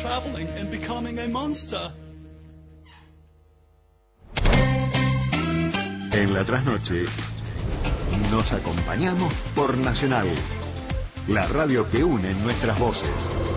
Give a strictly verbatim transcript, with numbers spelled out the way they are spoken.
traveling and becoming a monster. En la trasnoche nos acompañamos por Nacional, la radio que une nuestras voces.